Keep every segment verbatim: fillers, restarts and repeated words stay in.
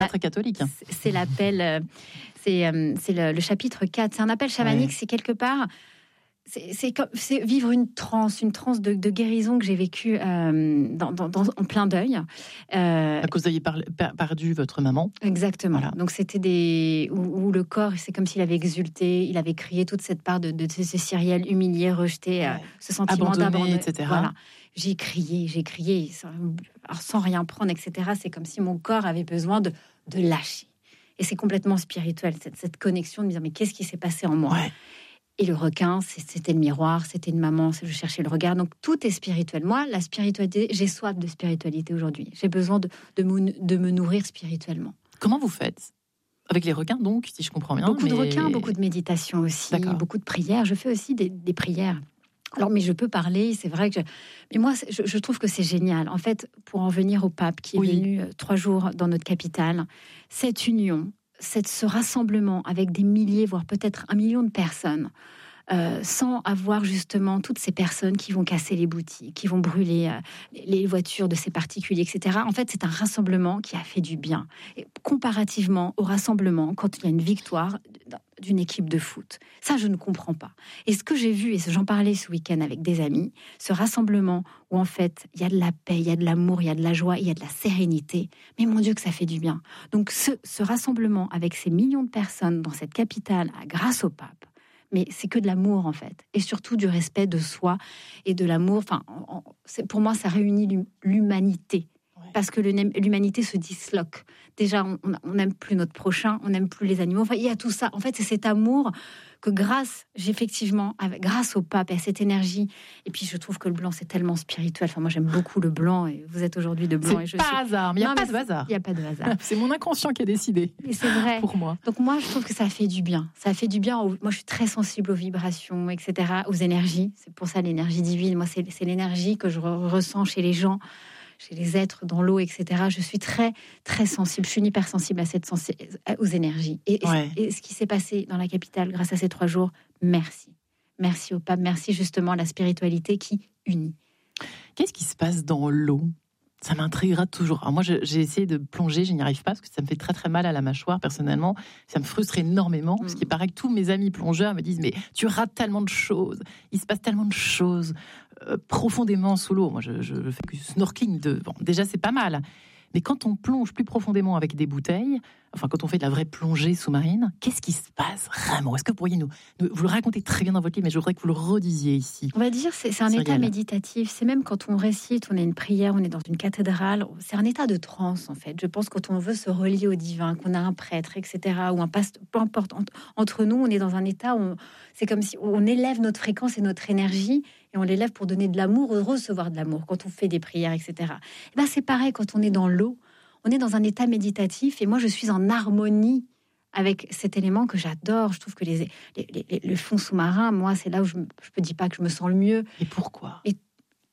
Pas très catholique. Hein. C'est, c'est l'appel, euh, c'est, euh, c'est le, le chapitre quatre. C'est un appel chamanique, ouais. C'est quelque part... C'est, c'est, comme, c'est vivre une transe, une transe de, de guérison que j'ai vécue euh, dans, dans, dans, en plein deuil. Euh, à cause vous aviez par, per, perdu votre maman. Exactement. Voilà. Donc c'était des où, où le corps, c'est comme s'il avait exulté, il avait crié toute cette part de, de, de ce Cyrielle humilié, rejeté, ouais. euh, ce sentiment abandonné, d'abandon, et cetera. Voilà. J'ai crié, j'ai crié, sans, alors sans rien prendre, et cetera. C'est comme si mon corps avait besoin de, de lâcher. Et c'est complètement spirituel, cette, cette connexion de me dire mais qu'est-ce qui s'est passé en moi. Ouais. Et le requin, c'était le miroir, c'était une maman, je cherchais le regard. Donc tout est spirituel. Moi, la spiritualité, j'ai soif de spiritualité aujourd'hui. J'ai besoin de, de, me, de me nourrir spirituellement. Comment vous faites ? Avec les requins, donc, si je comprends bien. Beaucoup mais... de requins, beaucoup de méditation aussi, D'accord. beaucoup de prières. Je fais aussi des, des prières. Alors, mais je peux parler, c'est vrai que... Je... Mais moi, je, je trouve que c'est génial. En fait, pour en venir au pape qui est oui. venu trois jours dans notre capitale, cette union... Cette, ce rassemblement avec des milliers, voire peut-être un million de personnes, euh, sans avoir justement toutes ces personnes qui vont casser les boutiques, qui vont brûler euh, les voitures de ces particuliers, et cetera. En fait, c'est un rassemblement qui a fait du bien. Et comparativement au rassemblement, quand il y a une victoire d'une équipe de foot. Ça, je ne comprends pas. Et ce que j'ai vu, et j'en parlais ce week-end avec des amis, ce rassemblement où en fait, il y a de la paix, il y a de l'amour, il y a de la joie, il y a de la sérénité. Mais mon Dieu, que ça fait du bien. Donc ce, ce rassemblement avec ces millions de personnes dans cette capitale, grâce au pape, mais c'est que de l'amour en fait. Et surtout du respect de soi et de l'amour. Enfin, c'est, pour moi, ça réunit l'humanité. Parce que l'humanité se disloque. Déjà, on n'aime plus notre prochain, on n'aime plus les animaux. Enfin, il y a tout ça. En fait, c'est cet amour que grâce, effectivement, avec, grâce au pape et à cette énergie. Et puis, je trouve que le blanc, c'est tellement spirituel. Enfin, moi, j'aime beaucoup le blanc. Et vous êtes aujourd'hui de blanc. C'est et je pas suis... hasard, mais il n'y a pas de hasard. Il n'y a pas de hasard. C'est mon inconscient qui a décidé. Et c'est vrai. Pour moi. Donc, moi, je trouve que ça fait du bien. Ça fait du bien. Aux... Moi, je suis très sensible aux vibrations, et cetera, aux énergies. C'est pour ça l'énergie divine. Moi, c'est, c'est l'énergie que je re- ressens chez les gens. Chez les êtres dans l'eau, et cetera. Je suis très, très sensible. Je suis hypersensible à cette sensi- aux énergies. Et, ouais. et, et ce qui s'est passé dans la capitale grâce à ces trois jours, merci. Merci au pape. Merci justement à la spiritualité qui unit. Qu'est-ce qui se passe dans l'eau ? Ça m'intriguera toujours. Alors moi, je, j'ai essayé de plonger, je n'y arrive pas parce que ça me fait très très mal à la mâchoire personnellement. Ça me frustre énormément parce qu'il paraît que tous mes amis plongeurs me disent mais tu rates tellement de choses, il se passe tellement de choses euh, profondément sous l'eau. Moi, je, je fais que du snorkeling. De... Bon, déjà, c'est pas mal. Mais quand on plonge plus profondément avec des bouteilles, enfin quand on fait de la vraie plongée sous-marine, qu'est-ce qui se passe vraiment ? Est-ce que vous pourriez nous, nous... Vous le racontez très bien dans votre livre, mais je voudrais que vous le redisiez ici. On va dire c'est, c'est un état méditatif. C'est même quand on récite, on a une prière, on est dans une cathédrale. C'est un état de transe, en fait. Je pense quand on veut se relier au divin, qu'on a un prêtre, et cetera, ou un pasteur, peu importe. Entre nous, on est dans un état où on... c'est comme si on élève notre fréquence et notre énergie, et on l'élève pour donner de l'amour, recevoir de l'amour, quand on fait des prières, et cetera. Et ben c'est pareil quand on est dans l'eau. On est dans un état méditatif et moi, je suis en harmonie avec cet élément que j'adore. Je trouve que les, les, les, le fond sous-marin, moi, c'est là où je ne peux dire pas que je me sens le mieux. Et pourquoi ? Et...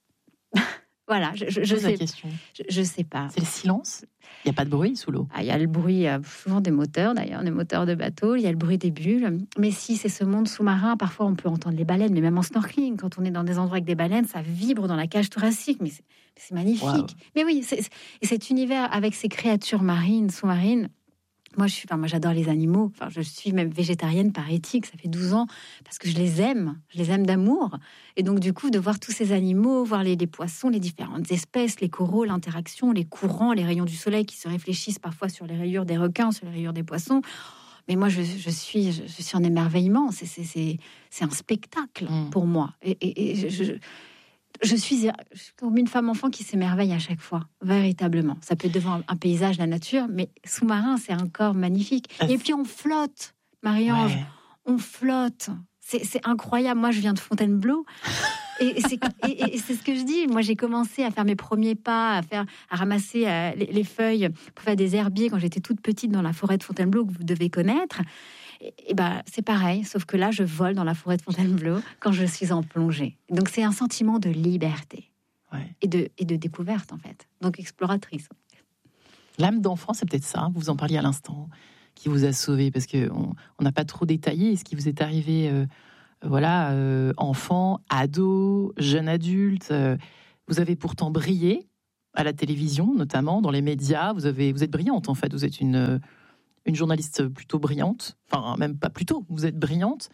Voilà, je, je, je sais. La question. Je, je sais pas. C'est le silence ? Il n'y a pas de bruit sous l'eau ? Ah, il y a le bruit, euh, souvent des moteurs d'ailleurs, des moteurs de bateau. Il y a le bruit des bulles. Mais si c'est ce monde sous-marin, parfois on peut entendre les baleines, mais même en snorkeling, quand on est dans des endroits avec des baleines, ça vibre dans la cage thoracique. Mais c'est, c'est magnifique. Wow. Mais oui, c'est, c'est, et cet univers avec ces créatures marines, sous-marines. Moi, je suis, enfin, moi, j'adore les animaux. Enfin, je suis même végétarienne par éthique. Ça fait douze ans parce que je les aime. Je les aime d'amour. Et donc, du coup, de voir tous ces animaux, voir les, les poissons, les différentes espèces, les coraux, l'interaction, les courants, les rayons du soleil qui se réfléchissent parfois sur les rayures des requins, sur les rayures des poissons. Mais moi, je, je suis, je, je suis en émerveillement. C'est, c'est, c'est, c'est un spectacle mmh. pour moi. Et, et, et je, je Je suis comme une femme enfant qui s'émerveille à chaque fois, véritablement. Ça peut être devant un paysage, la nature, mais sous-marin, c'est encore magnifique. Et puis on flotte, Marie-Ange, ouais. on flotte. C'est, c'est incroyable. Moi, je viens de Fontainebleau. Et c'est, et, et c'est ce que je dis. Moi, j'ai commencé à faire mes premiers pas, à, faire, à ramasser euh, les, les feuilles pour faire des herbiers quand j'étais toute petite dans la forêt de Fontainebleau, que vous devez connaître. Et, et ben, c'est pareil, sauf que là, je vole dans la forêt de Fontainebleau quand je suis en plongée. Donc, c'est un sentiment de liberté ouais. et, de, et de découverte, en fait. Donc, exploratrice. L'âme d'enfant, c'est peut-être ça, vous en parliez à l'instant, qui vous a sauvé, parce qu'on n'a pas trop détaillé ce qui vous est arrivé, euh, voilà, euh, enfant, ado, jeune adulte. Euh, vous avez pourtant brillé à la télévision, notamment, dans les médias. Vous, avez, vous êtes brillante, en fait. Vous êtes une, une journaliste plutôt brillante. Enfin, même pas plutôt, vous êtes brillante.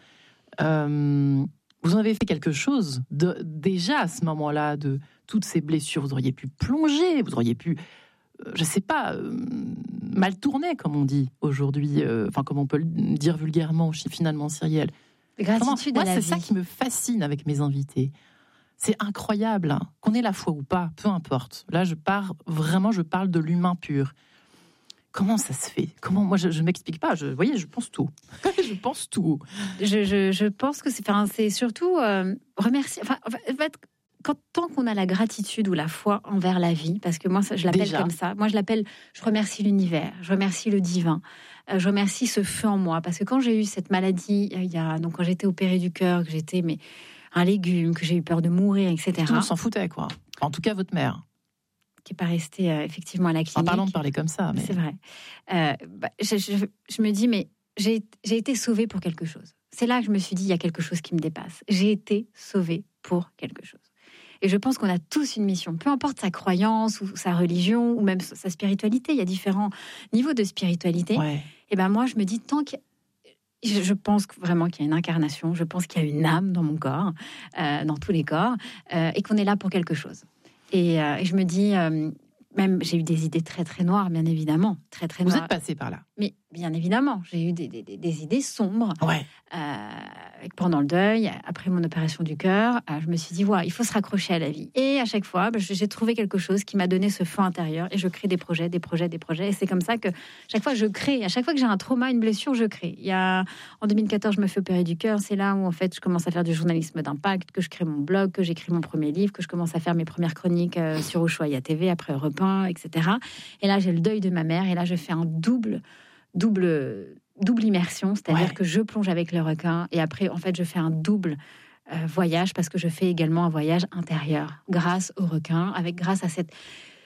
Euh, vous en avez fait quelque chose de, déjà à ce moment-là, de toutes ces blessures. Vous auriez pu plonger, vous auriez pu, euh, je ne sais pas, euh, mal tourner, comme on dit aujourd'hui. Euh, enfin, comme on peut le dire vulgairement, finalement, Cyrielle. Gratitude Comment, à moi, la c'est vie. ça qui me fascine avec mes invités. C'est incroyable, hein, qu'on ait la foi ou pas, peu importe. Là, je pars vraiment, je parle de l'humain pur. Comment ça se fait? Comment moi je, je m'explique pas. Je, vous voyez, je pense tout. je pense tout. Je, je, je pense que c'est, enfin, c'est surtout euh, remercier. Enfin, en fait, quand, tant qu'on a la gratitude ou la foi envers la vie, parce que moi, ça, je l'appelle Déjà. comme ça. Moi, je l'appelle. Je remercie l'univers. Je remercie le divin. Euh, je remercie ce feu en moi, parce que quand j'ai eu cette maladie, il y a donc quand j'étais opérée du cœur, que j'étais mais un légume, que j'ai eu peur de mourir, et cetera. On s'en foutait, quoi. En tout cas, votre mère. Qui n'est pas restée euh, effectivement à la clinique. En parlant de parler comme ça. Mais... C'est vrai. Euh, bah, je, je, je me dis, mais j'ai, j'ai été sauvée pour quelque chose. C'est là que je me suis dit, il y a quelque chose qui me dépasse. J'ai été sauvée pour quelque chose. Et je pense qu'on a tous une mission, peu importe sa croyance ou sa religion ou même sa spiritualité. Il y a différents niveaux de spiritualité. Ouais. Et ben moi, je me dis, tant que je pense vraiment qu'il y a une incarnation, je pense qu'il y a une âme dans mon corps, euh, dans tous les corps, euh, et qu'on est là pour quelque chose. Et, euh, et je me dis, euh, même j'ai eu des idées très très noires, bien évidemment, très très Vous noires. êtes passé par là. Mais bien évidemment, j'ai eu des, des, des idées sombres. Ouais. Euh, pendant le deuil, après mon opération du cœur, euh, je me suis dit, voilà, il faut se raccrocher à la vie. Et à chaque fois, bah, j'ai trouvé quelque chose qui m'a donné ce feu intérieur. Et je crée des projets, des projets, des projets. Et c'est comme ça que chaque fois, je crée. À chaque fois que j'ai un trauma, une blessure, je crée. Il y a, en deux mille quatorze, je me fais opérer du cœur. C'est là où, en fait, je commence à faire du journalisme d'impact, que je crée mon blog, que j'écris mon premier livre, que je commence à faire mes premières chroniques euh, sur Ushuaïa T V, après Europe un, et cetera. Et là, j'ai le deuil de ma mère. Et là, je fais un double... double double immersion, c'est-à-dire ouais. que je plonge avec le requin et après, en fait, je fais un double euh, voyage parce que je fais également un voyage intérieur grâce au requin, avec grâce à cette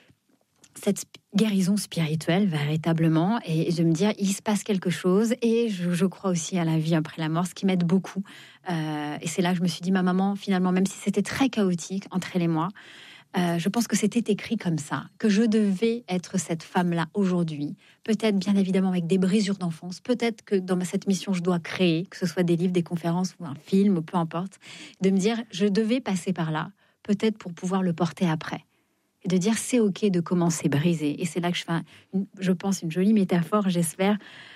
cette guérison spirituelle véritablement, et de me dire il se passe quelque chose, et je, je crois aussi à la vie après la mort, ce qui m'aide beaucoup. Euh, et c'est là que je me suis dit, ma maman, finalement, même si c'était très chaotique entre elle et moi, Euh, je pense que c'était écrit comme ça, que je devais être cette femme-là aujourd'hui. Peut-être, bien évidemment, avec des brisures d'enfance. Peut-être que dans cette mission, je dois créer, que ce soit des livres, des conférences ou un film, ou peu importe. De me dire, je devais passer par là, peut-être pour pouvoir le porter après. Et de dire, c'est OK de commencer brisé. Et c'est là que je fais, une, je pense, une jolie métaphore, j'espère,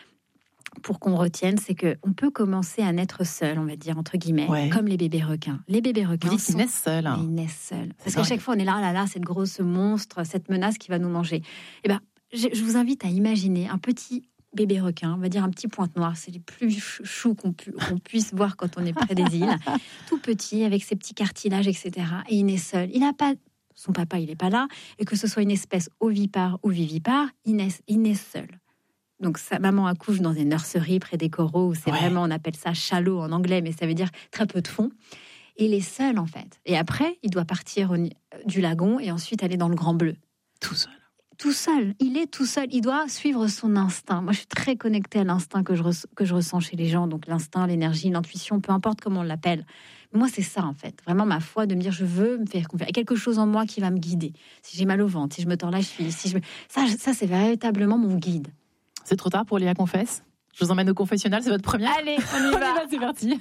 pour qu'on retienne, c'est qu'on peut commencer à naître seul, on va dire, entre guillemets, ouais. comme les bébés requins. Les bébés requins Vous dites qu'ils naissent seuls. Hein. Ils naissent seuls. Parce qu'à chaque fois, on est là, oh là là, cette grosse monstre, cette menace qui va nous manger. Eh ben, je, je vous invite à imaginer un petit bébé requin, on va dire un petit pointe noire, c'est les plus choux qu'on, pu, qu'on puisse voir quand on est près des îles, tout petit, avec ses petits cartilages, et cetera. Et il naît seul. Il n'a pas... Son papa, il n'est pas là. Et que ce soit une espèce ovipare ou vivipare, il naît, il naît seul. Donc, sa maman accouche dans une nurserie près des coraux, où c'est ouais. vraiment, on appelle ça shallow en anglais, mais ça veut dire très peu de fond. Et il est seul, en fait. Et après, il doit partir au, du lagon et ensuite aller dans le Grand Bleu. Tout seul. Tout seul. Il est tout seul. Il doit suivre son instinct. Moi, je suis très connectée à l'instinct que je, re- que je ressens chez les gens. Donc, l'instinct, l'énergie, l'intuition, peu importe comment on l'appelle. Moi, c'est ça, en fait. Vraiment, ma foi, de me dire, je veux me faire confiance. Il y a quelque chose en moi qui va me guider. Si j'ai mal au ventre, si je me tords la cheville, si je me... ça, ça, c'est véritablement mon guide. C'est trop tard pour Léa Confesse. Je vous emmène au confessionnal, c'est votre première. Allez, on y va, on y va c'est parti.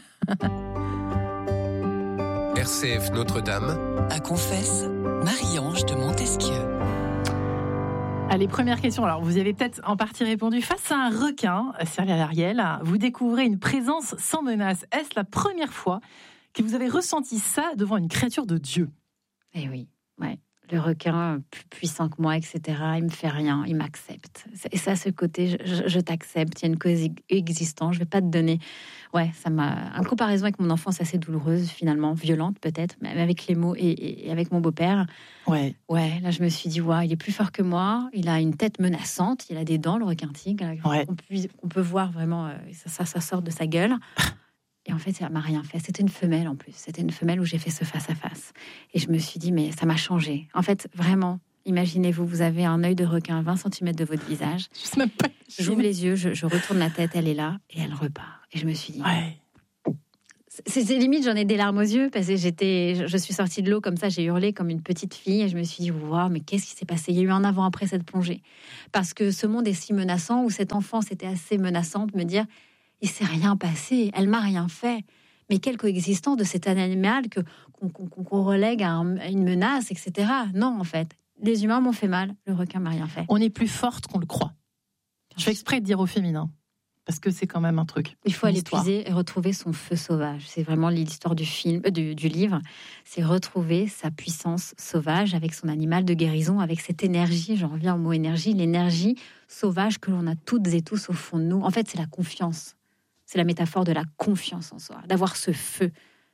R C F Notre-Dame. À Confesse, Marie-Ange de Montesquieu. Allez, première question. Alors, vous y avez peut-être en partie répondu. Face à un requin, Cyrielle Ariel, vous découvrez une présence sans menace. Est-ce la première fois que vous avez ressenti ça devant une créature de Dieu? Eh oui, ouais. Le requin, plus puissant que moi, et cetera, il me fait rien, il m'accepte. Et ça, ce côté, je, je, je t'accepte, il y a une coexistence, je vais pas te donner... Ouais, ça m'a... Une comparaison avec mon enfance assez douloureuse, finalement, violente peut-être, mais avec les mots et, et avec mon beau-père. Ouais. Ouais, là, je me suis dit, ouais, il est plus fort que moi, il a une tête menaçante, il a des dents, le requin tigre, ouais. on, peut, on peut voir vraiment, euh, ça, ça, ça sort de sa gueule. Et en fait, ça m'a rien fait. C'était une femelle en plus. C'était une femelle où j'ai fait ce face-à-face. Et je me suis dit, mais ça m'a changé. En fait, vraiment, imaginez-vous, vous avez un œil de requin à vingt centimètres de votre visage. Je sais même pas. J'ouvre les yeux, je, je retourne la tête, elle est là, et elle repart. Et je me suis dit, ouais. C'est, c'est limite, j'en ai des larmes aux yeux parce que j'étais, je, je suis sortie de l'eau comme ça, j'ai hurlé comme une petite fille et je me suis dit, waouh, mais qu'est-ce qui s'est passé ? Il y a eu un avant après cette plongée. Parce que ce monde est si menaçant, ou cette enfance était assez menaçante, de me dire, il s'est rien passé, elle m'a rien fait. Mais quelle coexistence de cet animal que, qu'on, qu'on, qu'on relègue à, un, à une menace, et cetera. Non, en fait, les humains m'ont fait mal, le requin m'a rien fait. On est plus forte qu'on le croit. Je fais exprès de dire au féminin. Parce que c'est quand même un truc. Il faut aller histoire. puiser et retrouver son feu sauvage. C'est vraiment l'histoire du film, euh, du, du livre. C'est retrouver sa puissance sauvage avec son animal de guérison, avec cette énergie. J'en reviens au mot énergie, l'énergie sauvage que l'on a toutes et tous au fond de nous. En fait, c'est la confiance. C'est la métaphore de la confiance en soi, d'avoir ce feu.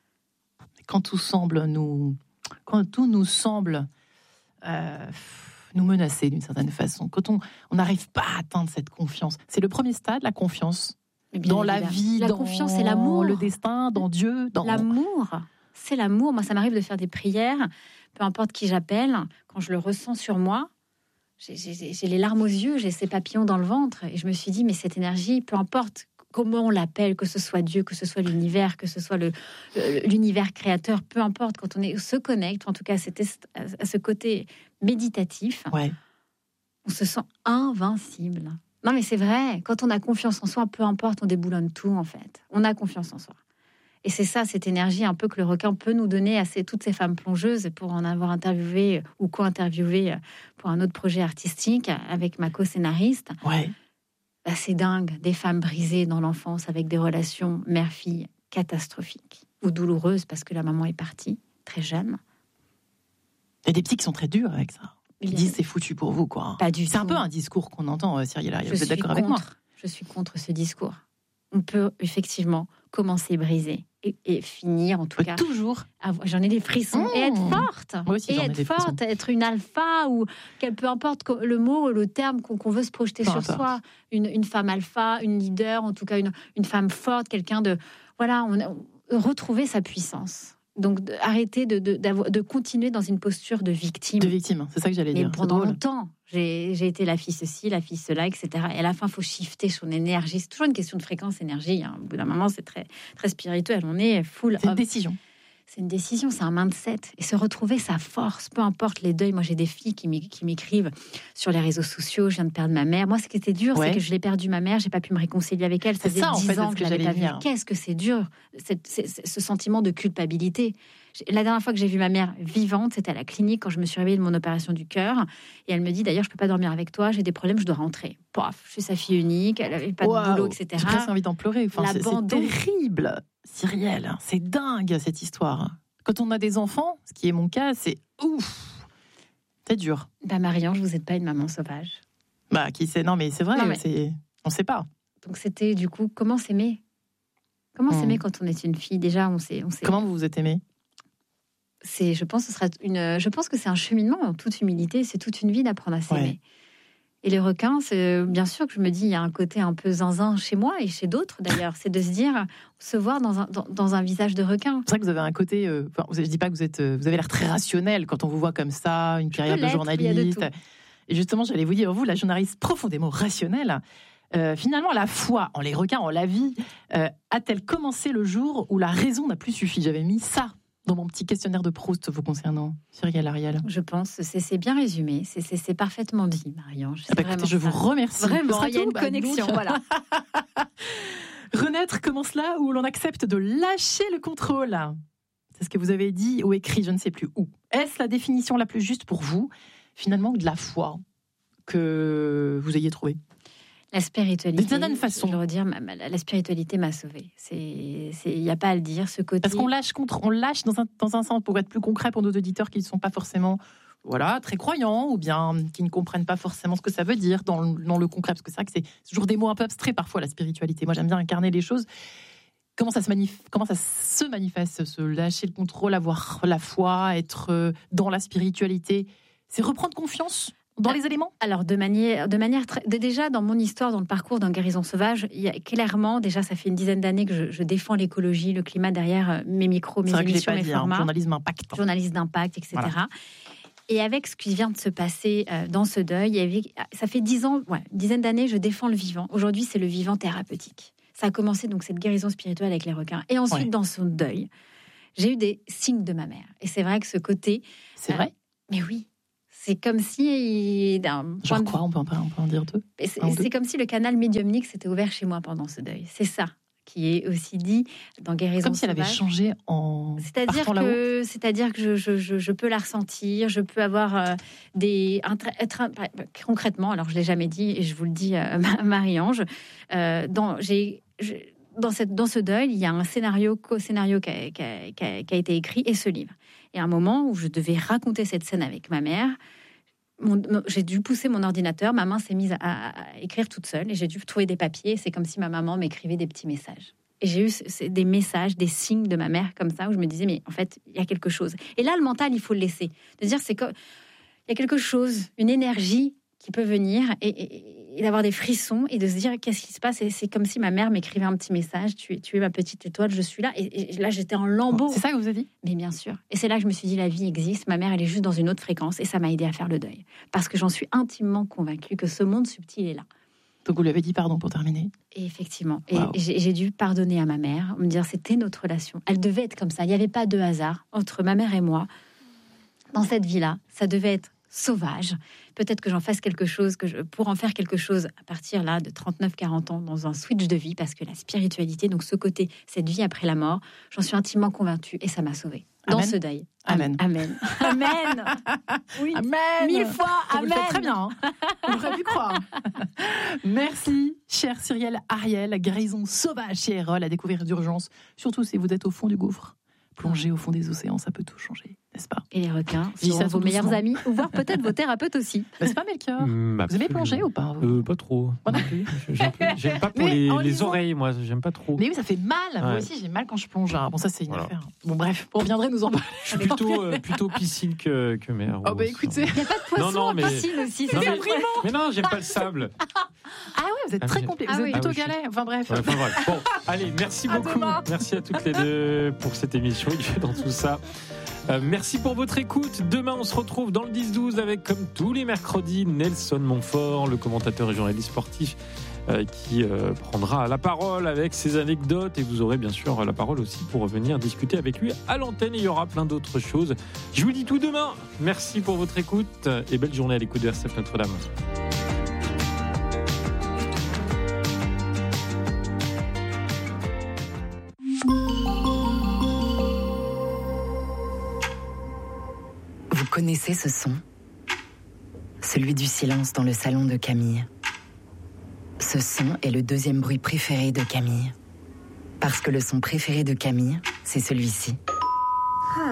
Quand tout semble nous, quand tout nous semble euh, nous menacer d'une certaine façon, quand on on n'arrive pas à atteindre cette confiance, c'est le premier stade, la confiance dans la vie, la dans confiance, c'est l'amour, le destin, dans Dieu, dans l'amour. C'est l'amour. Moi, ça m'arrive de faire des prières, peu importe qui j'appelle, quand je le ressens sur moi. J'ai, j'ai, j'ai les larmes aux yeux, j'ai ces papillons dans le ventre, et je me suis dit, mais cette énergie, peu importe comment on l'appelle, que ce soit Dieu, que ce soit l'univers, que ce soit le, le, l'univers créateur, peu importe, quand on est, se connecte, en tout cas c'était à ce côté méditatif, ouais. On se sent invincible. Non mais c'est vrai, quand on a confiance en soi, peu importe, on déboulonne tout en fait. On a confiance en soi. Et c'est ça, cette énergie un peu que le requin peut nous donner à ces, toutes ces femmes plongeuses, pour en avoir interviewé ou co-interviewé pour un autre projet artistique avec ma co-scénariste. Ouais. Bah, c'est dingue, des femmes brisées dans l'enfance avec des relations mère-fille catastrophiques ou douloureuses parce que la maman est partie très jeune. Il y a des petits qui sont très durs avec ça. Ils disent c'est foutu pour vous, quoi. Pas du c'est tout. un peu un discours qu'on entend, Cyril. Vous êtes d'accord contre, avec moi ? Je suis contre ce discours. On peut effectivement commencer brisé et, et finir en tout cas. Toujours. Avoir, j'en ai des frissons mmh. et être forte. Moi aussi, et j'en ai être des forte, frissons. être une alpha ou quel peu importe le mot, le terme qu'on, qu'on veut se projeter peu sur importe. soi. Une, une femme alpha, une leader, en tout cas une, une femme forte, quelqu'un de voilà, on, on, retrouver sa puissance. Donc de, arrêter de, de, de continuer dans une posture de victime. De victime, c'est ça que j'allais Mais dire. pendant longtemps, j'ai, j'ai été la fille ceci, la fille cela, et cetera. Et à la fin, il faut shifter son énergie. C'est toujours une question de fréquence énergie. Hein. Au bout d'un moment, c'est très, très spirituel. On est full. C'est une of... décision. C'est une décision, c'est un mindset. Et se retrouver sa force, peu importe les deuils. Moi, j'ai des filles qui, m'é- qui m'écrivent sur les réseaux sociaux. Je viens de perdre ma mère. Moi, ce qui était dur, ouais. c'est que je l'ai perdu ma mère. J'ai pas pu me réconcilier avec elle. Ça c'est faisait ça, en dix fait, ans que, que je l'avais pas vue. venir. Qu'est-ce que c'est dur, cette, c'est, c'est, ce sentiment de culpabilité. La dernière fois que j'ai vu ma mère vivante, c'était à la clinique quand je me suis réveillée de mon opération du cœur. Et elle me dit, d'ailleurs, je peux pas dormir avec toi, j'ai des problèmes, je dois rentrer. Paf, je suis sa fille unique, elle avait pas wow. de boulot, et cetera. J'ai presque envie d'en pleurer. Enfin, c'est, c'est terrible, Cyrielle. C'est dingue, cette histoire. Quand on a des enfants, ce qui est mon cas, c'est ouf. C'est dur. Bah, Marie-Ange, vous n'êtes pas une maman sauvage. Bah, qui sait ? Non, mais c'est vrai, non, mais... c'est... on sait pas. Donc, c'était du coup, comment s'aimer ? Comment mmh. s'aimer quand on est une fille ? Déjà, on sait, on sait. Comment vous vous êtes aimée ? C'est, je pense, ce sera une. Je pense que c'est un cheminement en toute humilité. C'est toute une vie d'apprendre à s'aimer. Ouais. Et les requins, c'est bien sûr que je me dis, il y a un côté un peu zinzin chez moi et chez d'autres d'ailleurs. C'est de se dire, se voir dans un dans, dans un visage de requin. C'est vrai que vous avez un côté. Euh, enfin, je dis pas que vous êtes. Euh, vous avez l'air très rationnel quand on vous voit comme ça, une carrière de journaliste. De et justement, j'allais vous dire, vous, la journaliste profondément rationnelle. Euh, finalement, la foi en les requins, en la vie, euh, a-t-elle commencé le jour où la raison n'a plus suffi ? J'avais mis ça dans mon petit questionnaire de Proust vous concernant, Cyril Ariel. Je pense, c'est, c'est bien résumé, c'est, c'est, c'est parfaitement dit, Marie-Ange. Ah bah écoutez, je vous remercie. Vraiment, il y a une bah, connexion, donc... voilà. Renaître commence là où l'on accepte de lâcher le contrôle. C'est ce que vous avez dit ou écrit, je ne sais plus où. Est-ce la définition la plus juste pour vous, finalement, de la foi que vous ayez trouvée ? La spiritualité, de certaine façon. Je veux dire, la spiritualité m'a sauvée. Il n'y a pas à le dire, ce côté... Parce qu'on lâche, contre, on lâche dans, un, dans un sens, pour être plus concret pour nos auditeurs qui ne sont pas forcément voilà, très croyants ou bien qui ne comprennent pas forcément ce que ça veut dire dans le, dans le concret. Parce que c'est vrai que c'est toujours des mots un peu abstraits parfois, la spiritualité. Moi, j'aime bien incarner les choses. Comment ça se, manif- comment ça se manifeste, se lâcher le contrôle, avoir la foi, être dans la spiritualité ? C'est reprendre confiance dans les éléments ? Alors, de manière, de manière très, de, déjà dans mon histoire, dans le parcours d'un Guérison Sauvage, il y a clairement, déjà, ça fait une dizaine d'années que je, je défends l'écologie, le climat derrière mes micros, mes émissions, mes dit, formats. Hein, journalisme impact. Journalisme d'impact, et cetera. Voilà. Et avec ce qui vient de se passer euh, dans ce deuil, avec, ça fait dix ans, ouais, une dizaine d'années, je défends le vivant. Aujourd'hui, c'est le vivant thérapeutique. Ça a commencé donc cette guérison spirituelle avec les requins. Et ensuite, ouais. dans son deuil, j'ai eu des signes de ma mère. Et c'est vrai que ce côté... C'est euh, vrai Mais oui. C'est comme si... Genre quoi, on peut, en, on peut en dire deux C'est, c'est comme si le canal médiumnique s'était ouvert chez moi pendant ce deuil. C'est ça qui est aussi dit dans Guérison Comme si elle sauvage. avait changé en C'est-à-dire partant que, là-haut. c'est-à-dire que je, je, je, je peux la ressentir, je peux avoir euh, des... Être, concrètement, alors je ne l'ai jamais dit, et je vous le dis, euh, Marie-Ange, euh, dans, j'ai... Je, Dans, cette, dans ce deuil, il y a un scénario, co-scénario qui a, qui, a, qui, a, qui a été écrit et ce livre. Et à un moment où je devais raconter cette scène avec ma mère, mon, j'ai dû pousser mon ordinateur, ma main s'est mise à, à, à écrire toute seule et j'ai dû trouver des papiers. C'est comme si ma maman m'écrivait des petits messages. Et j'ai eu des messages, des signes de ma mère comme ça, où je me disais, mais en fait, il y a quelque chose. Et là, le mental, il faut le laisser. De dire, c'est comme, il y a quelque chose, une énergie qui peut venir et, et, et d'avoir des frissons et de se dire qu'est-ce qui se passe. Et c'est comme si ma mère m'écrivait un petit message, tu es, tu es ma petite étoile, je suis là. Et, et là, j'étais en lambeaux. C'est ça que vous avez dit ? Mais bien sûr. Et c'est là que je me suis dit, la vie existe, ma mère, elle est juste dans une autre fréquence et ça m'a aidé à faire le deuil. Parce que j'en suis intimement convaincue que ce monde subtil est là. Donc vous lui avez dit pardon pour terminer ? Et effectivement. Et wow. j'ai, j'ai dû pardonner à ma mère, me dire c'était notre relation. Elle devait être comme ça. Il n'y avait pas de hasard entre ma mère et moi. Dans cette vie-là, ça devait être sauvage. Peut-être que j'en fasse quelque chose, que je, pour en faire quelque chose à partir là de trente-neuf quarante ans, dans un switch de vie, parce que la spiritualité, donc ce côté, cette vie après la mort, j'en suis intimement convaincue et ça m'a sauvée. Dans Amen. ce deuil. Amen. Amen. Amen. Oui. Amen. Mille fois. Ça, Amen. vous le faites très bien. Hein. On aurait pu croire. Merci, cher Cyrielle Ariel. Guérison sauvage chez Erol à découvrir d'urgence. Surtout si vous êtes au fond du gouffre. Plonger au fond des océans, ça peut tout changer, n'est-ce pas ? Et les requins Dis sont ça vos meilleurs doucement. amis, ou voire peut-être vos thérapeutes aussi. N'est-ce pas, Melchior ? Mmh, Vous aimez plonger ou pas ? euh, Pas trop. Moi non plus. J'aime, j'aime pas pour Mais les, en les lisant- oreilles, moi. J'aime pas trop. Mais oui, ça fait mal. Ouais. Moi aussi, j'ai mal quand je plonge. Ah, bon, ça, c'est une Voilà. affaire. Bon, bref, on reviendrait nous en parler. Je suis plutôt, euh, plutôt piscine que, que mer. Oh, bah écoutez. Il n'y a pas de poisson Non, non, en mais- piscine aussi. Non, C'est mais, déprimant. mais non, j'aime pas le sable. Ah ouais, vous êtes Ah, très mais- compliqué. Ah Vous oui. êtes plutôt Ah oui, je galet. Enfin, bref. Ouais, enfin, bref. Bon, allez, merci À beaucoup. demain. Merci à toutes les deux pour cette émission. Il fait dans tout ça. Euh, merci pour votre écoute. Demain, on se retrouve dans le dix douze avec, comme tous les mercredis, Nelson Montfort, le commentateur et journaliste sportif euh, qui euh, prendra la parole avec ses anecdotes. Et vous aurez bien sûr la parole aussi pour venir discuter avec lui à l'antenne. Et il y aura plein d'autres choses. Je vous dis tout demain. Merci pour votre écoute et belle journée à l'écoute de R C F Notre-Dame. Vous connaissez ce son ? Celui du silence dans le salon de Camille. Ce son est le deuxième bruit préféré de Camille. Parce que le son préféré de Camille, c'est celui-ci. Ah.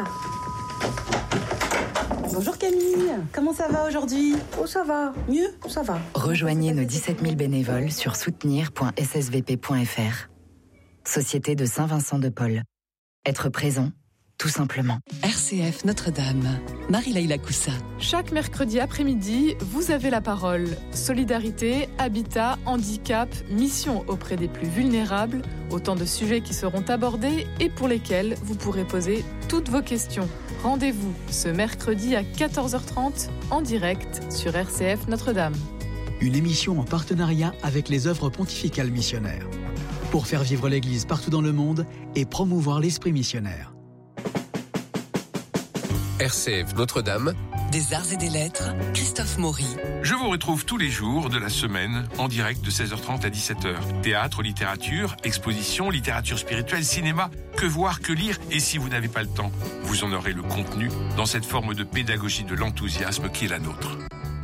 Bonjour Camille, comment ça va aujourd'hui ? Oh ça va, mieux, ça va. Rejoignez nos dix-sept mille bénévoles sur soutenir point s s v p point f r. Société de Saint-Vincent-de-Paul. Être présent, tout simplement. R C F Notre-Dame. Marie-Laïla Coussa. Chaque mercredi après-midi, vous avez la parole. Solidarité, habitat, handicap, mission auprès des plus vulnérables, autant de sujets qui seront abordés et pour lesquels vous pourrez poser toutes vos questions. Rendez-vous ce mercredi à quatorze heures trente en direct sur R C F Notre-Dame. Une émission en partenariat avec les œuvres pontificales missionnaires. Pour faire vivre l'Église partout dans le monde et promouvoir l'esprit missionnaire. R C F Notre-Dame. Des arts et des lettres, Christophe Maury. Je vous retrouve tous les jours de la semaine en direct de seize heures trente à dix-sept heures. Théâtre, littérature, exposition, littérature spirituelle, cinéma, que voir, que lire. Et si vous n'avez pas le temps, vous en aurez le contenu dans cette forme de pédagogie de l'enthousiasme qui est la nôtre.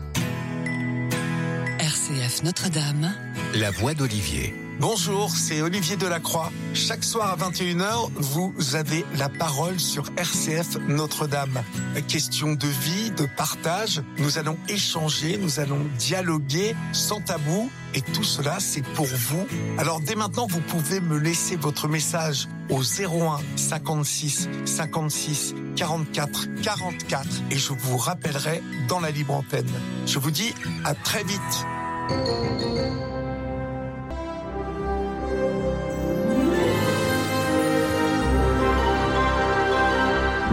R C F Notre-Dame. La voix d'Olivier. Bonjour, c'est Olivier Delacroix. Chaque soir à vingt et une heures, vous avez la parole sur R C F Notre-Dame. Question de vie, de partage, nous allons échanger, nous allons dialoguer sans tabou. Et tout cela, c'est pour vous. Alors dès maintenant, vous pouvez me laisser votre message au zéro un cinquante-six cinquante-six quarante-quatre quarante-quatre et je vous rappellerai dans la libre antenne. Je vous dis à très vite.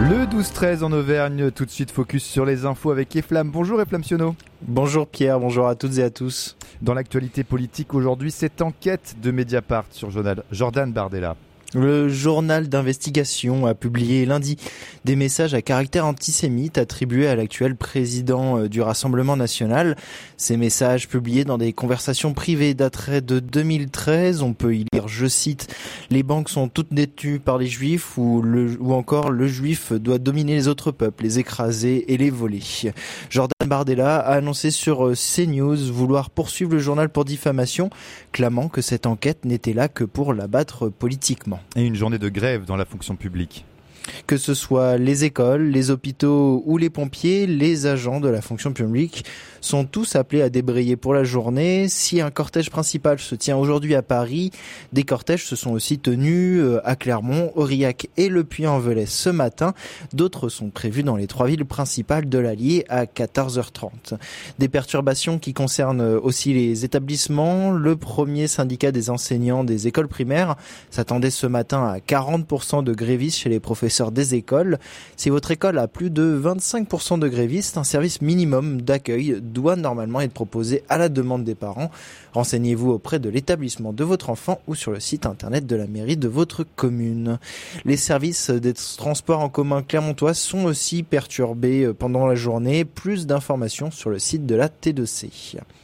Le douze treize en Auvergne, tout de suite focus sur les infos avec Eflam. Bonjour Eflam Sionneau. Bonjour Pierre, bonjour à toutes et à tous. Dans l'actualité politique aujourd'hui, cette enquête de Mediapart sur Jordan Bardella. Le journal d'investigation a publié lundi des messages à caractère antisémite attribués à l'actuel président du Rassemblement national. Ces messages publiés dans des conversations privées dateraient de deux mille treize. On peut y lire, je cite, « Les banques sont toutes détenues par les juifs » ou, le, ou encore « Le juif doit dominer les autres peuples, les écraser et les voler ». Jordan Bardella a annoncé sur CNews vouloir poursuivre le journal pour diffamation, clamant que cette enquête n'était là que pour l'abattre politiquement. Et une journée de grève dans la fonction publique. Que ce soit les écoles, les hôpitaux ou les pompiers, les agents de la fonction publique sont tous appelés à débrayer pour la journée. Si un cortège principal se tient aujourd'hui à Paris, des cortèges se sont aussi tenus à Clermont, Aurillac et Le Puy-en-Velay ce matin. D'autres sont prévus dans les trois villes principales de l'Allier à quatorze heures trente. Des perturbations qui concernent aussi les établissements. Le premier syndicat des enseignants des écoles primaires s'attendait ce matin à quarante pour cent de grévistes chez les professeurs des écoles. Si votre école a plus de vingt-cinq pour cent de grévistes, un service minimum d'accueil doit normalement être proposé à la demande des parents. Renseignez-vous auprès de l'établissement de votre enfant ou sur le site internet de la mairie de votre commune. Les services des transports en commun clermontois sont aussi perturbés pendant la journée. Plus d'informations sur le site de la T deux C.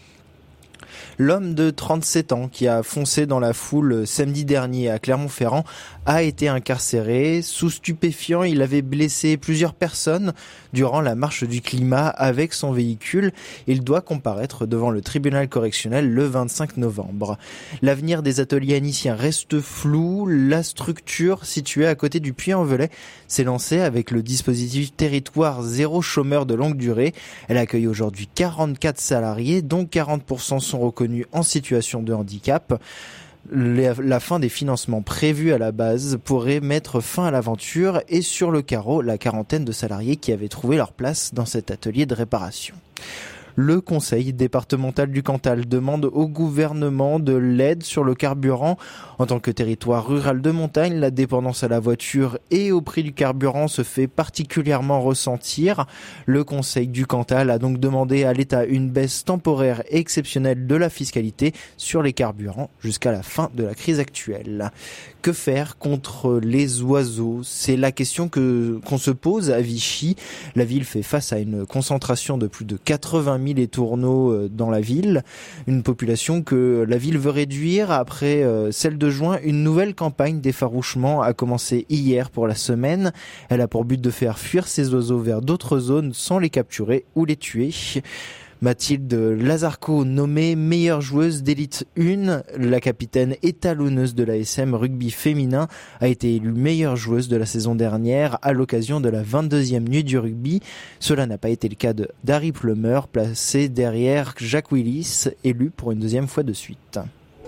L'homme de trente-sept ans qui a foncé dans la foule samedi dernier à Clermont-Ferrand a été incarcéré. Sous stupéfiant, il avait blessé plusieurs personnes durant la marche du climat avec son véhicule. Il doit comparaître devant le tribunal correctionnel le vingt-cinq novembre. L'avenir des ateliers aniciens reste flou. La structure située à côté du Puy-en-Velay s'est lancée avec le dispositif Territoire zéro chômeur de longue durée. Elle accueille aujourd'hui quarante-quatre salariés, dont quarante pour cent sont reconnus en situation de handicap. La fin des financements prévus à la base pourrait mettre fin à l'aventure et sur le carreau la quarantaine de salariés qui avaient trouvé leur place dans cet atelier de réparation. Le conseil départemental du Cantal demande au gouvernement de l'aide sur le carburant. En tant que territoire rural de montagne, la dépendance à la voiture et au prix du carburant se fait particulièrement ressentir. Le conseil du Cantal a donc demandé à l'État une baisse temporaire et exceptionnelle de la fiscalité sur les carburants jusqu'à la fin de la crise actuelle. Que faire contre les oiseaux ? C'est la question que, qu'on se pose à Vichy. La ville fait face à une concentration de plus de quatre-vingt mille étourneaux dans la ville. Une population que la ville veut réduire après celle de juin. Une nouvelle campagne d'effarouchement a commencé hier pour la semaine. Elle a pour but de faire fuir ces oiseaux vers d'autres zones sans les capturer ou les tuer. Mathilde Lazarco, nommée meilleure joueuse d'élite un, la capitaine étalonneuse de l'A S M rugby féminin, a été élue meilleure joueuse de la saison dernière à l'occasion de la vingt-deuxième nuit du rugby. Cela n'a pas été le cas de Dari Plummer, placé derrière Jacques Willis, élu pour une deuxième fois de suite.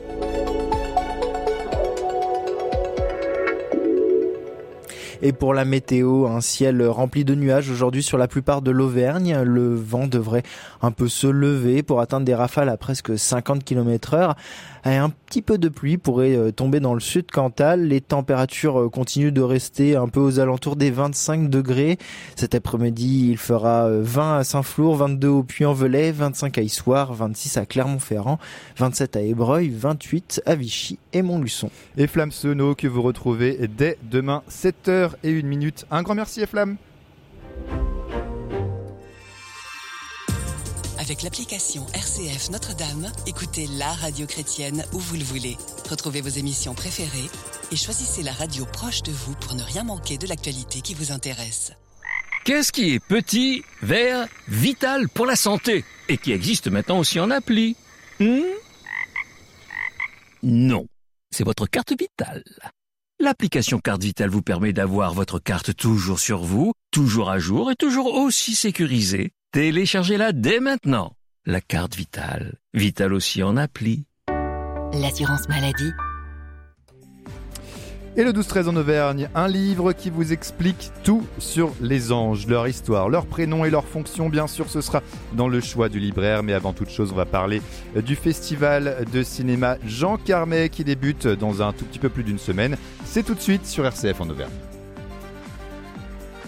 Et pour la météo, un ciel rempli de nuages aujourd'hui sur la plupart de l'Auvergne. Le vent devrait un peu se lever pour atteindre des rafales à presque cinquante kilomètres heure. Et un petit peu de pluie pourrait tomber dans le sud Cantal. Les températures continuent de rester un peu aux alentours des vingt-cinq degrés. Cet après-midi, il fera vingt à Saint-Flour, vingt-deux au Puy-en-Velay, vingt-cinq à Issoire, vingt-six à Clermont-Ferrand, vingt-sept à Ébreuil, vingt-huit à Vichy et Montluçon. Eflam Sionneau que vous retrouvez dès demain, sept heures et une minute. Un grand merci Eflam. Avec l'application R C F Notre-Dame, écoutez la radio chrétienne où vous le voulez. Retrouvez vos émissions préférées et choisissez la radio proche de vous pour ne rien manquer de l'actualité qui vous intéresse. Qu'est-ce qui est petit, vert, vital pour la santé et qui existe maintenant aussi en appli ? hmm Non, c'est votre carte vitale. L'application Carte Vitale vous permet d'avoir votre carte toujours sur vous, toujours à jour et toujours aussi sécurisée. Téléchargez-la dès maintenant. La carte Vitale. Vitale aussi en appli. L'assurance maladie. Et le douze treize en Auvergne, un livre qui vous explique tout sur les anges, leur histoire, leur prénom et leur fonction. Bien sûr, ce sera dans le choix du libraire. Mais avant toute chose, on va parler du festival de cinéma Jean Carmet qui débute dans un tout petit peu plus d'une semaine. C'est tout de suite sur R C F en Auvergne.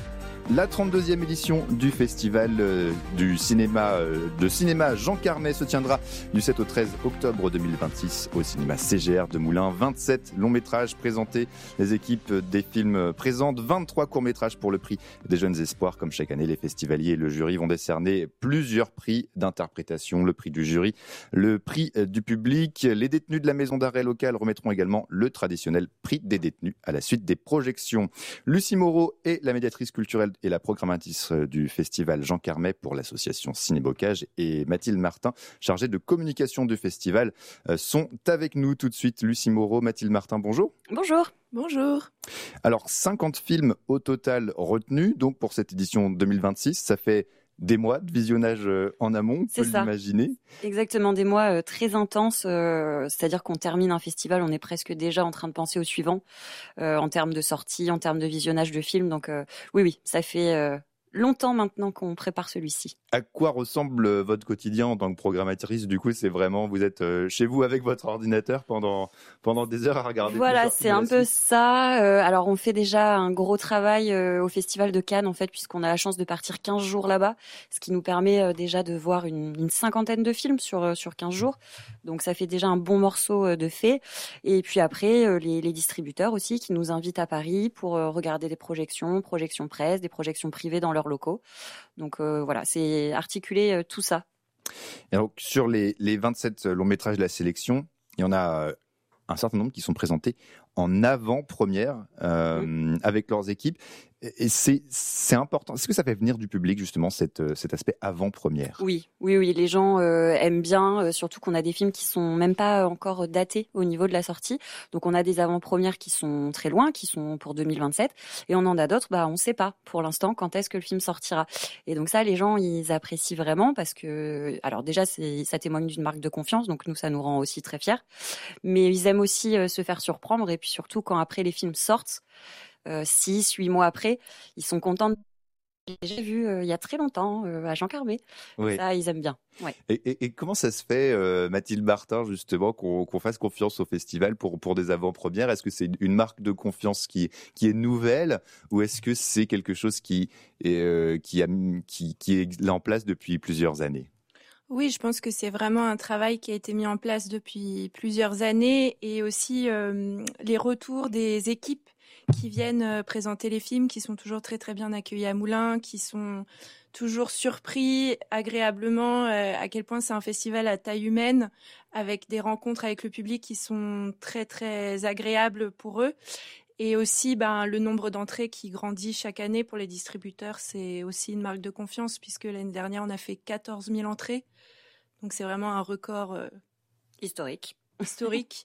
La trente-deuxième édition du festival euh, du cinéma euh, de cinéma Jean Carmet se tiendra du sept au treize octobre deux mille vingt-six au cinéma C G R de Moulins. vingt-sept longs métrages présentés, les équipes des films présentent vingt-trois courts métrages pour le prix des jeunes espoirs. Comme chaque année, les festivaliers et le jury vont décerner plusieurs prix d'interprétation, le prix du jury, le prix du public. Les détenus de la maison d'arrêt locale remettront également le traditionnel prix des détenus à la suite des projections. Lucie Moreau est la médiatrice culturelle et la programmatrice du festival Jean Carmet pour l'association Cinébocage, et Mathilde Martin, chargée de communication du festival, sont avec nous tout de suite. Lucie Moreau, Mathilde Martin, bonjour. Bonjour. Bonjour. Alors, cinquante films au total retenus donc pour cette édition deux mille vingt-six, ça fait des mois de visionnage en amont, on peut l'imaginer. Exactement, des mois euh, très intenses, euh, c'est-à-dire qu'on termine un festival, on est presque déjà en train de penser au suivant, euh, en termes de sortie, en termes de visionnage de films. Donc euh, oui, oui, ça fait euh, longtemps maintenant qu'on prépare celui-ci. À quoi ressemble votre quotidien en tant que programmatrice ? Du coup, c'est vraiment, vous êtes chez vous avec votre ordinateur pendant, pendant des heures à regarder. Voilà, c'est un peu ça. Euh, alors, on fait déjà un gros travail euh, au Festival de Cannes, en fait, puisqu'on a la chance de partir quinze jours là-bas, ce qui nous permet euh, déjà de voir une, une cinquantaine de films sur, euh, sur quinze jours. Donc, ça fait déjà un bon morceau euh, de fait. Et puis après, euh, les, les distributeurs aussi qui nous invitent à Paris pour euh, regarder des projections, projections presse, des projections privées dans leurs locaux. Donc, euh, voilà, c'est articuler euh, tout ça. Et donc, sur les, les vingt-sept longs métrages de la sélection, il y en a euh, un certain nombre qui sont présentés en avant-première euh, mmh. avec leurs équipes. Et c'est, c'est important. Est-ce que ça fait venir du public, justement, cette, cet aspect avant-première ? Oui, oui, oui. Les gens euh, aiment bien, euh, surtout qu'on a des films qui sont même pas encore datés au niveau de la sortie. Donc, on a des avant-premières qui sont très loin, qui sont pour deux mille vingt-sept. Et on en a d'autres, bah, on sait pas pour l'instant quand est-ce que le film sortira. Et donc ça, les gens, ils apprécient vraiment parce que, alors déjà, c'est, ça témoigne d'une marque de confiance. Donc, nous, ça nous rend aussi très fiers. Mais ils aiment aussi euh, se faire surprendre. Et puis surtout, quand après les films sortent, Euh, six, huit mois après, ils sont contents. De... J'ai vu euh, il y a très longtemps euh, à Jean Carmet. Oui. Ça, ils aiment bien. Ouais. Et, et, et comment ça se fait, euh, Mathilde Martin, justement, qu'on, qu'on fasse confiance au festival pour, pour des avant-premières ? Est-ce que c'est une marque de confiance qui, qui est nouvelle, ou est-ce que c'est quelque chose qui est, euh, qui, a, qui, qui est là en place depuis plusieurs années ? Oui, je pense que c'est vraiment un travail qui a été mis en place depuis plusieurs années, et aussi euh, les retours des équipes qui viennent présenter les films, qui sont toujours très très bien accueillis à Moulins, qui sont toujours surpris agréablement euh, à quel point c'est un festival à taille humaine, avec des rencontres avec le public qui sont très très agréables pour eux. Et aussi, ben, le nombre d'entrées qui grandit chaque année pour les distributeurs, c'est aussi une marque de confiance, puisque l'année dernière, on a fait quatorze mille entrées. Donc c'est vraiment un record euh, historique. historique.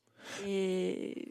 Et...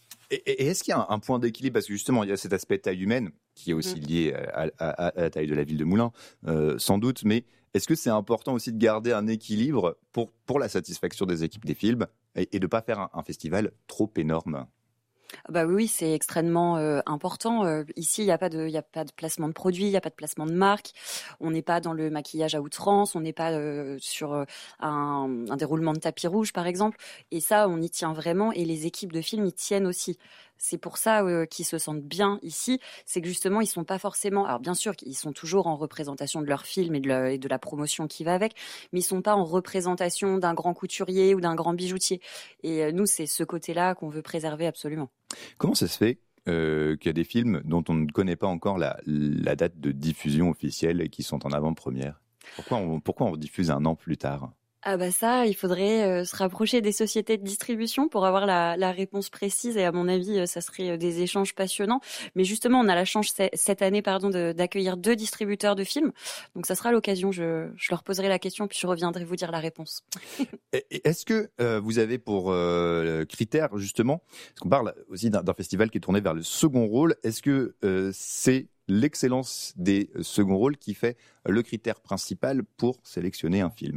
Et est-ce qu'il y a un point d'équilibre ? Parce que justement, il y a cet aspect taille humaine qui est aussi lié à, à, à la taille de la ville de Moulins, euh, sans doute. Mais est-ce que c'est important aussi de garder un équilibre pour, pour la satisfaction des équipes des films et, et de ne pas faire un, un festival trop énorme ? Bah oui, c'est extrêmement euh, important. Euh, ici, il n'y a pas de, il y a pas de placement de produits, il n'y a pas de placement de marque. On n'est pas dans le maquillage à outrance, on n'est pas euh, sur euh, un, un déroulement de tapis rouge, par exemple. Et ça, on y tient vraiment. Et les équipes de films y tiennent aussi. C'est pour ça euh, qu'ils se sentent bien ici. C'est que justement, ils sont pas forcément. Alors bien sûr, ils sont toujours en représentation de leur film et de la, et de la promotion qui va avec, mais ils sont pas en représentation d'un grand couturier ou d'un grand bijoutier. Et euh, nous, c'est ce côté-là qu'on veut préserver absolument. Comment ça se fait euh, qu'il y a des films dont on ne connaît pas encore la, la date de diffusion officielle et qui sont en avant-première ? Pourquoi on, pourquoi on diffuse un an plus tard ? Ah bah ça, il faudrait euh, se rapprocher des sociétés de distribution pour avoir la, la réponse précise, et à mon avis, euh, ça serait euh, des échanges passionnants. Mais justement, on a la chance c- cette année pardon, de, d'accueillir deux distributeurs de films, donc ça sera l'occasion, je, je leur poserai la question puis je reviendrai vous dire la réponse. Est-ce que euh, vous avez pour euh, critère justement, parce qu'on parle aussi d'un, d'un festival qui est tourné vers le second rôle, est-ce que euh, c'est l'excellence des seconds rôles qui fait le critère principal pour sélectionner un film ?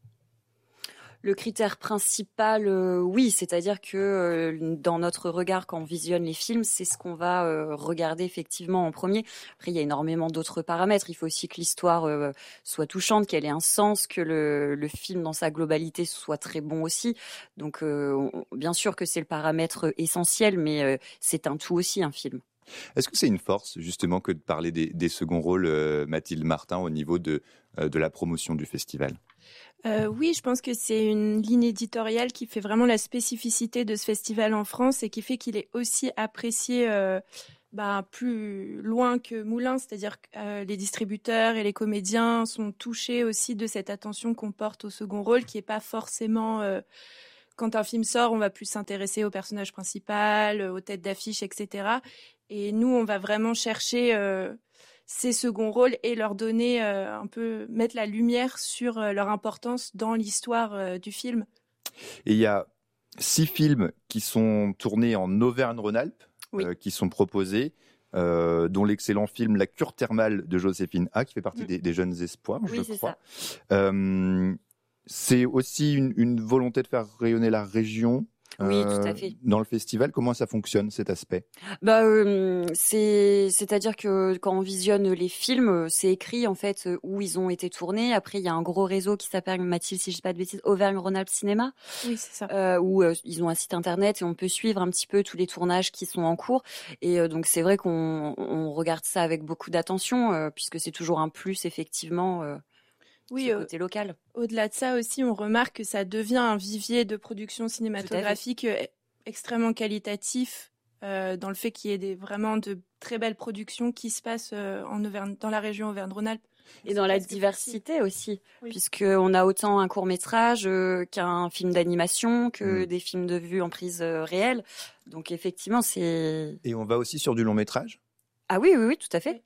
Le critère principal, euh, oui, c'est-à-dire que euh, dans notre regard, quand on visionne les films, c'est ce qu'on va euh, regarder effectivement en premier. Après, il y a énormément d'autres paramètres. Il faut aussi que l'histoire euh, soit touchante, qu'elle ait un sens, que le, le film dans sa globalité soit très bon aussi. Donc, euh, on, bien sûr que c'est le paramètre essentiel, mais euh, c'est un tout aussi, un film. Est-ce que c'est une force, justement, que de parler des, des seconds rôles, euh, Mathilde Martin, au niveau de, euh, de la promotion du festival ? Euh, oui, je pense que c'est une ligne éditoriale qui fait vraiment la spécificité de ce festival en France et qui fait qu'il est aussi apprécié euh, bah, plus loin que Moulins, c'est-à-dire que euh, les distributeurs et les comédiens sont touchés aussi de cette attention qu'on porte au second rôle, qui n'est pas forcément... Euh, quand un film sort, on va plus s'intéresser au personnage principal, aux têtes d'affiche, et cetera. Et nous, on va vraiment chercher euh, ces seconds rôles et leur donner euh, un peu, mettre la lumière sur euh, leur importance dans l'histoire euh, du film. Et il y a six films qui sont tournés en Auvergne-Rhône-Alpes, oui. euh, qui sont proposés, euh, dont l'excellent film La cure thermale de Joséphine A, qui fait partie mmh. des, des Jeunes Espoirs, oui, je crois. Ça. Euh, c'est aussi une, une volonté de faire rayonner la région. Oui, euh, tout à fait. Dans le festival, comment ça fonctionne, cet aspect ? Bah, euh, c'est, c'est-à-dire que quand on visionne les films, c'est écrit en fait où ils ont été tournés. Après, il y a un gros réseau qui s'appelle, Mathilde, si je dis pas de bêtises, Auvergne-Rhône-Alpes Cinéma. Oui, c'est ça. Euh, où euh, ils ont un site internet et on peut suivre un petit peu tous les tournages qui sont en cours. Et euh, donc c'est vrai qu'on on regarde ça avec beaucoup d'attention, euh, puisque c'est toujours un plus effectivement. Euh, Oui, euh, côté local. Au-delà de ça aussi, on remarque que ça devient un vivier de production cinématographique extrêmement qualitatif, euh, dans le fait qu'il y ait des, vraiment de très belles productions qui se passent euh, en Auvergne, dans la région Auvergne-Rhône-Alpes. Et dans la diversité aussi, oui. Puisqu'on a autant un court-métrage euh, qu'un film d'animation, que mmh. des films de vue en prise euh, réelle. Donc effectivement, c'est... Et on va aussi sur du long-métrage ? Ah oui, oui, oui, tout à fait. Oui.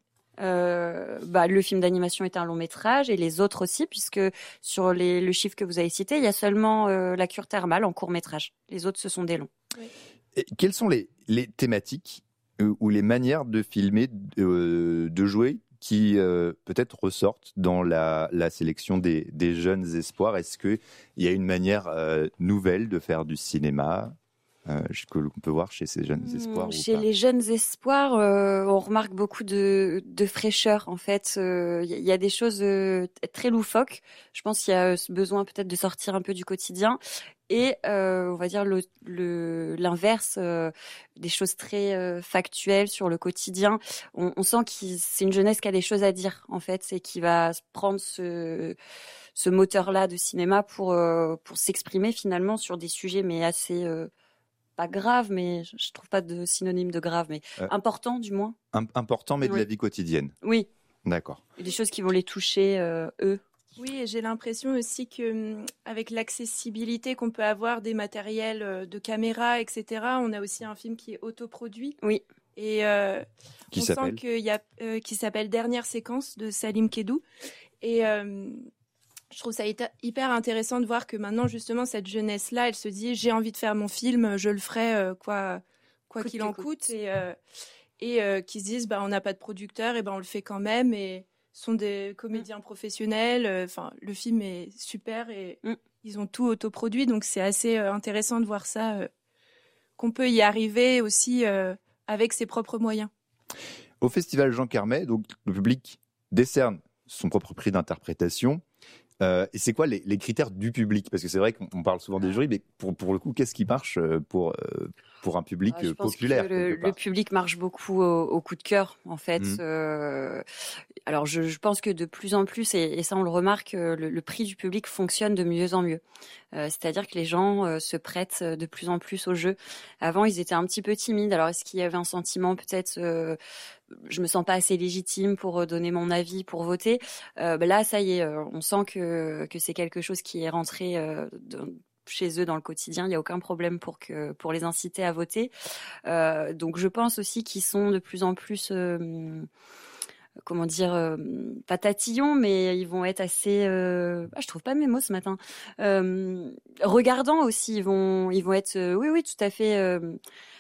Euh, bah, le film d'animation est un long métrage et les autres aussi, puisque sur les, le chiffre que vous avez cité, il y a seulement euh, La cure thermale en court métrage. Les autres, ce sont des longs. Oui. Et quelles sont les, les thématiques euh, ou les manières de filmer, euh, de jouer qui euh, peut-être ressortent dans la, la sélection des, des Jeunes Espoirs ? Est-ce qu'il y a une manière euh, nouvelle de faire du cinéma ? Euh, que l'on peut voir chez ces Jeunes Espoirs mmh, Chez ou pas. les Jeunes Espoirs, euh, on remarque beaucoup de, de fraîcheur. En fait, il euh, y, y a des choses euh, très loufoques. Je pense qu'il y a ce besoin peut-être de sortir un peu du quotidien. Et euh, on va dire le, le, l'inverse, euh, des choses très euh, factuelles sur le quotidien. On, on sent que c'est une jeunesse qui a des choses à dire, en fait, et qui va prendre ce, ce moteur-là de cinéma pour, euh, pour s'exprimer finalement sur des sujets mais assez... Euh, pas grave, mais je trouve pas de synonyme de grave, mais euh, important du moins. Important, mais de oui. la vie quotidienne. Oui. D'accord. Et des choses qui vont les toucher, euh, eux. Oui, et j'ai l'impression aussi que avec l'accessibilité qu'on peut avoir des matériels de caméra, et cetera, on a aussi un film qui est autoproduit. Oui. Et euh, qui on s'appelle sent qu'il y a, euh, qui s'appelle Dernière séquence de Salim Kedou. Et euh, je trouve ça hyper intéressant de voir que maintenant, justement, cette jeunesse-là, elle se dit, j'ai envie de faire mon film, je le ferai euh, quoi, quoi qu'il en coûte. Et, euh, et euh, qui se disent, bah, on n'a pas de producteur, et ben on le fait quand même. Et sont des comédiens mmh. professionnels. Enfin, le film est super et mmh. ils ont tout autoproduit. Donc, c'est assez euh, intéressant de voir ça, euh, qu'on peut y arriver aussi euh, avec ses propres moyens. Au Festival Jean Carmet, donc, le public décerne son propre prix d'interprétation. Euh, et c'est quoi les, les critères du public ? Parce que c'est vrai qu'on parle souvent des jurys, mais pour, pour le coup, qu'est-ce qui marche pour, euh, pour un public ah, je pense populaire que le, le public marche beaucoup au, au coup de cœur, en fait. Mmh. Euh, alors, je, je pense que de plus en plus, et, et ça on le remarque, le, le prix du public fonctionne de mieux en mieux. Euh, c'est-à-dire que les gens euh, se prêtent de plus en plus au jeu. Avant, ils étaient un petit peu timides. Alors, est-ce qu'il y avait un sentiment peut-être... Euh, je me sens pas assez légitime pour donner mon avis, pour voter. Euh, ben là, ça y est, euh, on sent que que c'est quelque chose qui est rentré euh, de, chez eux dans le quotidien. Il n'y a aucun problème pour que pour les inciter à voter. Euh, donc, je pense aussi qu'ils sont de plus en plus, euh, comment dire, euh, pas tatillons, mais ils vont être assez. Euh, ah, je trouve pas mes mots ce matin. Euh, regardants aussi, ils vont ils vont être. Euh, oui, oui, tout à fait. Euh,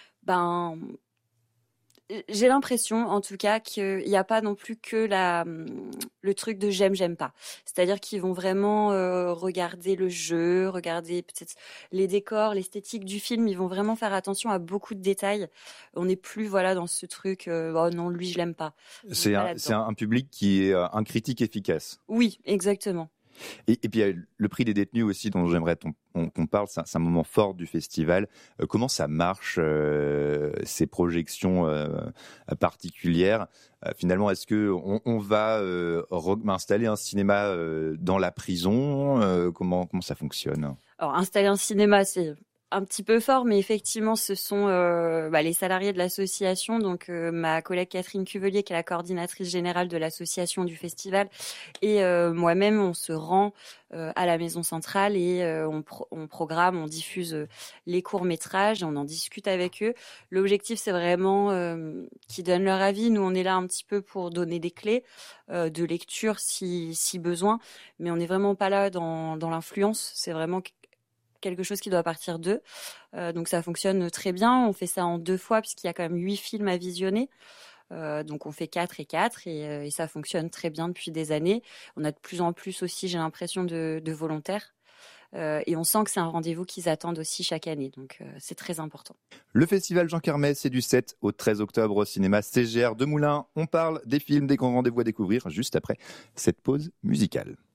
ben J'ai l'impression, en tout cas, qu'il n'y a pas non plus que la, le truc de j'aime, j'aime pas. C'est-à-dire qu'ils vont vraiment euh, regarder le jeu, regarder peut-être les décors, l'esthétique du film. Ils vont vraiment faire attention à beaucoup de détails. On n'est plus voilà dans ce truc euh, oh non, lui, je l'aime pas. C'est un, c'est un public qui est un critique efficace. Oui, exactement. Et, et puis le prix des détenus aussi, dont j'aimerais ton, on, qu'on parle, c'est un, c'est un moment fort du festival. Euh, comment ça marche, euh, ces projections euh, particulières euh, Finalement, est-ce que on, on va euh, re- installer un cinéma euh, dans la prison euh, Comment comment ça fonctionne? Alors installer un cinéma, c'est un petit peu fort, mais effectivement, ce sont euh, bah, les salariés de l'association, donc euh, ma collègue Catherine Cuvelier, qui est la coordinatrice générale de l'association du festival, et euh, moi-même, on se rend euh, à la maison centrale et euh, on, pro- on programme, on diffuse euh, les courts-métrages, on en discute avec eux. L'objectif, c'est vraiment euh, qu'ils donnent leur avis. Nous, on est là un petit peu pour donner des clés euh, de lecture si, si besoin, mais on n'est vraiment pas là dans, dans l'influence. C'est vraiment quelque chose qui doit partir d'eux. Euh, donc ça fonctionne très bien. On fait ça en deux fois puisqu'il y a quand même huit films à visionner. Euh, donc on fait quatre et quatre et, euh, et ça fonctionne très bien depuis des années. On a de plus en plus aussi, j'ai l'impression, de, de volontaires. Euh, et on sent que c'est un rendez-vous qu'ils attendent aussi chaque année. Donc euh, c'est très important. Le festival Jean Carmet, c'est du sept au treize octobre au cinéma C G R de Moulins. On parle des films, des grands rendez-vous à découvrir juste après cette pause musicale.